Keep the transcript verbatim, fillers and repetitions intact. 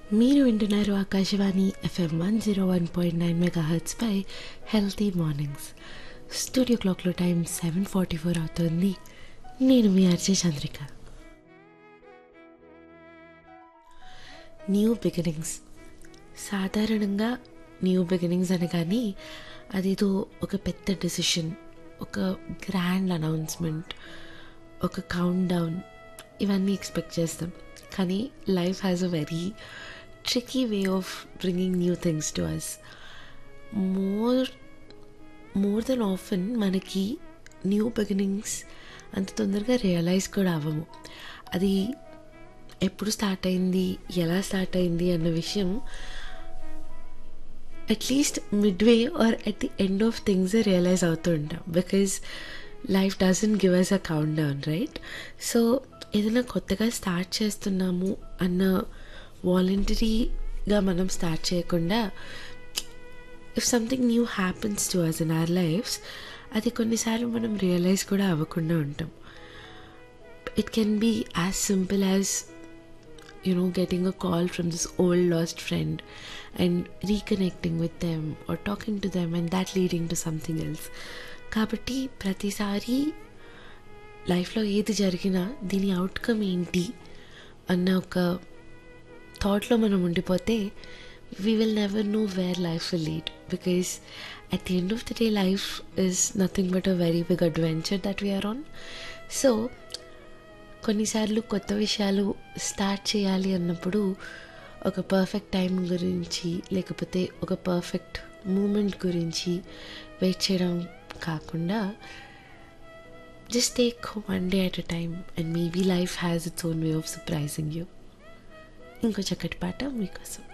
మీరు వింటున్నారు Akashvani FM one zero one point nine mega హెర్ట్స్పై healthy mornings. Studio క్లాక్లో time seven forty four అవుతుంది. నేను మీ ఆర్జే చంద్రిక. New beginnings. సాధారణంగా న్యూ బిగినింగ్స్ అనగానే అదేదో ఒక పెద్ద డెసిషన్, ఒక గ్రాండ్ అనౌన్స్మెంట్, ఒక కౌంట్ డౌన్ ఇవన్నీ ఎక్స్పెక్ట్ చేస్తాం. కానీ life has a very tricky way of bringing new things to us. More more than often మనకి న్యూ బిగినింగ్స్ అంత తొందరగా రియలైజ్ కూడా అవ్వము. అది ఎప్పుడు స్టార్ట్ అయింది, ఎలా స్టార్ట్ అయింది అన్న విషయం at least midway are at the end of things realise అవుతూ ఉంటాం. Because life doesn't give us a count down, right? So ఏదైనా కొత్తగా స్టార్ట్ చేస్తున్నాము అన్న వాలంటరీగా మనం స్టార్ట్ చేయకుండా, if something new happens to us in our lifes, అది కొన్నిసార్లు మనం రియలైజ్ కూడా అవ్వకుండా ఉంటాం. It can be as simple as you know getting a call from this old lost friend and reconnecting with them or talking to them and that leading to something else. కాబట్టి ప్రతిసారి లైఫ్లో ఏది జరిగినా దీని outcome ఏంటి అన్న ఒక థాట్లో మనం ఉండిపోతే we will never know where life will lead, because at the end of the day life is nothing but a very big adventure that we are on. So కొన్నిసార్లు కొత్త విషయాలు స్టార్ట్ చేయాలి అన్నప్పుడు ఒక పర్ఫెక్ట్ టైం గురించి లేకపోతే ఒక perfect moment గురించి వెయిట్ చేయడం కాకుండా, just take one day at a time and maybe life has its own way of surprising you. ఇంకో చక్కటి పాట మీకోసం.